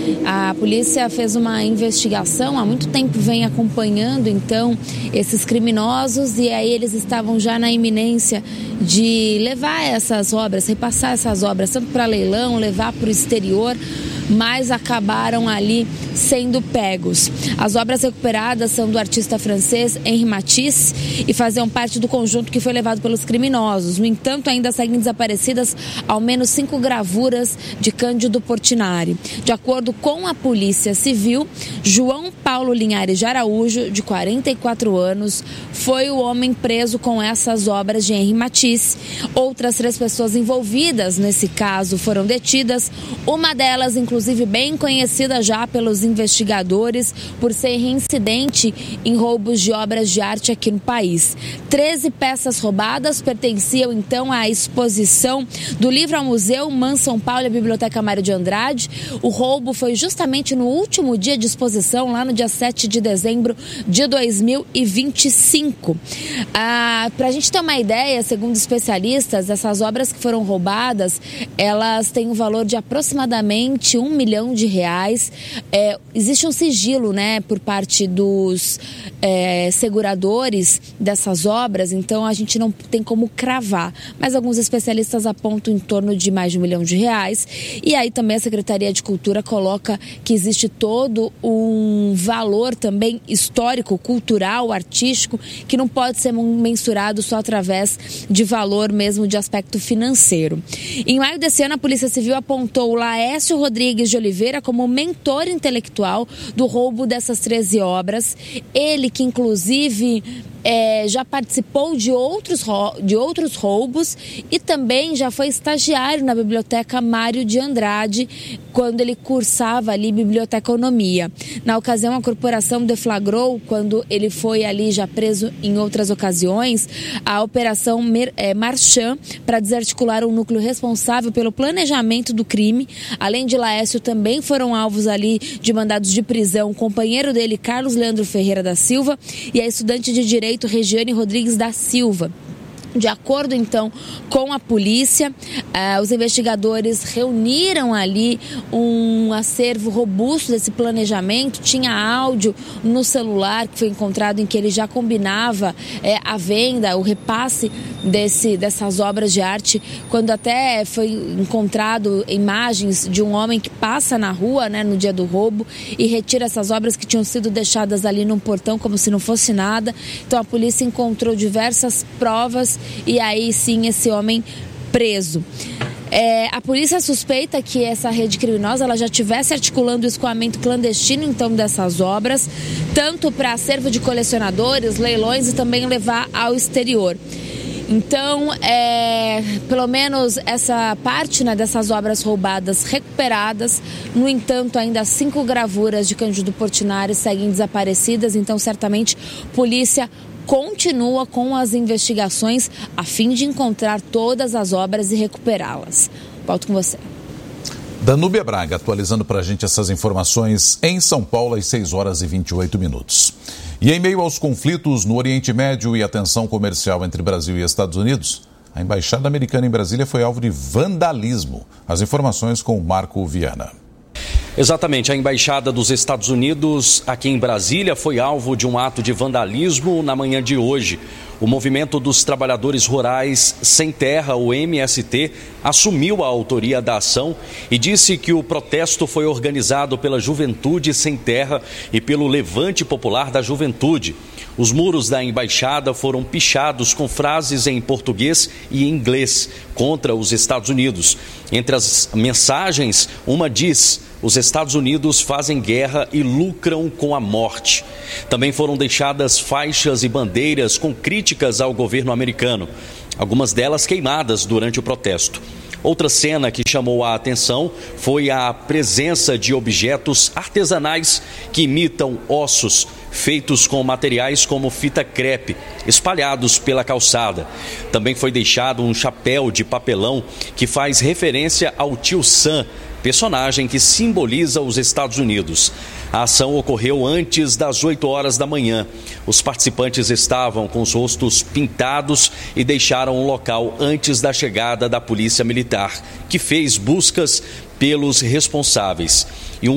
A polícia fez uma investigação, há muito tempo vem acompanhando então esses criminosos, e aí eles estavam já na iminência de levar essas obras, repassar essas obras, tanto para leilão, levar para o exterior, mas acabaram ali sendo pegos. As obras recuperadas são do artista francês Henri Matisse e faziam parte do conjunto que foi levado pelos criminosos. No entanto, ainda seguem desaparecidas ao menos 5 gravuras de Cândido Portinari. De acordo com a Polícia Civil, João Paulo Linhares de Araújo, de 44 anos, foi o homem preso com essas obras de Henri Matisse. Outras 3 pessoas envolvidas nesse caso foram detidas, uma delas, inclusive, bem conhecida já pelos investigadores por ser reincidente em roubos de obras de arte aqui no país. 13 peças roubadas pertenciam então à exposição do livro ao Museu MAN São Paulo e à Biblioteca Mário de Andrade. O roubo foi justamente no último dia de exposição, lá no dia 7 de dezembro de 2025. Para a gente ter uma ideia, segundo especialistas, essas obras que foram roubadas, elas têm um valor de aproximadamente R$1 milhão. Existe um sigilo, né, por parte dos seguradores dessas obras, então a gente não tem como cravar, mas alguns especialistas apontam em torno de mais de R$1 milhão. E aí também a Secretaria de Cultura coloca que existe todo um valor também histórico, cultural, artístico, que não pode ser mensurado só através de valor mesmo de aspecto financeiro. Em maio desse ano, a Polícia Civil apontou Laércio Rodrigues de Oliveira como mentor intelectual do roubo dessas 13 obras. Ele que inclusive já participou de outros roubos e também já foi estagiário na Biblioteca Mário de Andrade, quando ele cursava ali biblioteconomia. Na ocasião, a corporação deflagrou, quando ele foi ali já preso em outras ocasiões, a Operação Marchand, para desarticular um núcleo responsável pelo planejamento do crime. Além de Laércio, também foram alvos ali de mandados de prisão o companheiro dele, Carlos Leandro Ferreira da Silva, e a estudante de Direito Regiane Rodrigues da Silva. De acordo, então, com a polícia, os investigadores reuniram ali um acervo robusto desse planejamento. Tinha áudio no celular que foi encontrado em que ele já combinava a venda, o repasse dessas obras de arte, quando até foi encontrado imagens de um homem que passa na rua, né, no dia do roubo e retira essas obras que tinham sido deixadas ali num portão como se não fosse nada. Então a polícia encontrou diversas provas e aí sim esse homem preso. A polícia suspeita que essa rede criminosa ela já estivesse articulando o escoamento clandestino então dessas obras, tanto para acervo de colecionadores, leilões e também levar ao exterior. Então, pelo menos essa parte, né, dessas obras roubadas recuperadas. No entanto, ainda 5 gravuras de Cândido Portinari seguem desaparecidas. Então, certamente, a polícia continua com as investigações a fim de encontrar todas as obras e recuperá-las. Volto com você. Danúbia Braga atualizando para a gente essas informações em São Paulo às 6h28. E em meio aos conflitos no Oriente Médio e a tensão comercial entre Brasil e Estados Unidos, a Embaixada Americana em Brasília foi alvo de vandalismo. As informações com o Marco Viana. Exatamente, a Embaixada dos Estados Unidos aqui em Brasília foi alvo de um ato de vandalismo na manhã de hoje. O Movimento dos Trabalhadores Rurais Sem Terra, o MST, assumiu a autoria da ação e disse que o protesto foi organizado pela Juventude Sem Terra e pelo Levante Popular da Juventude. Os muros da embaixada foram pichados com frases em português e inglês contra os Estados Unidos. Entre as mensagens, uma diz: os Estados Unidos fazem guerra e lucram com a morte. Também foram deixadas faixas e bandeiras com críticas ao governo americano, algumas delas queimadas durante o protesto. Outra cena que chamou a atenção foi a presença de objetos artesanais que imitam ossos, feitos com materiais como fita crepe, espalhados pela calçada. Também foi deixado um chapéu de papelão que faz referência ao Tio Sam, personagem que simboliza os Estados Unidos. A ação ocorreu antes das 8 horas da manhã. Os participantes estavam com os rostos pintados e deixaram o local antes da chegada da Polícia Militar, que fez buscas pelos responsáveis.